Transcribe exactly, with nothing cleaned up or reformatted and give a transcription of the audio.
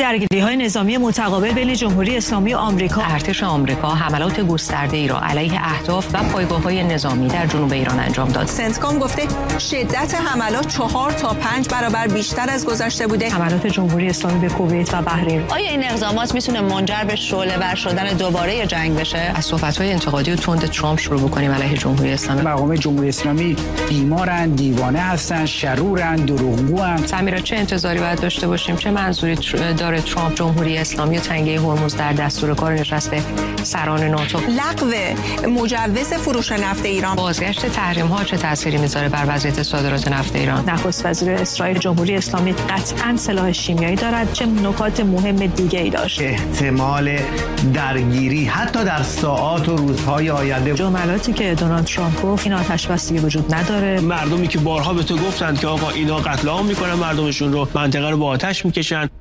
درگیری‌های نظامی متقابل بین جمهوری اسلامی و آمریکا. ارتش آمریکا حملات گسترده‌ای را علیه اهداف و پایگاه‌های نظامی در جنوب ایران انجام داد. سنتکام گفته شدت حملات چهار تا پنج برابر بیشتر از گذشته بوده. حملات جمهوری اسلامی به کویت و بحرین. آیا این اقدامات میتونه منجر به شعله‌ور شدن دوباره جنگ بشه؟ از صحبت‌های انتقادی و تند ترامپ شروع بکنیم علیه جمهوری اسلامی. مقام جمهوری اسلامی بیمارن، دیوانه هستن، شرورن، دروغگوان. سمیرا چه انتظاری باید داشته باشیم؟ چه منظوری داره ترامپ جمهوری اسلامی و تنگه هرمز در دستور کار نشست سران ناتو؟ لغو مجوز فروش نفت ایران. بازگشت تحریم‌ها چه تأثیری میذاره بر وضعیت صادرات نفت ایران؟ نخست وزیر اسرائیل جمهوری اسلامی قطعاً سلاح شیمیایی دارد. چه نکات مهم دیگه‌ای داشت؟ احتمال درگیری حتی در ساعات و روزهای آینده. جملاتی که دونالد ترامپ گفت این آتش بسی وجود نداره. مردمی که بارها به تو گفتند که آقا اینا قتل عام میکنن مردمشون رو، منطقه رو با آتش میکشن.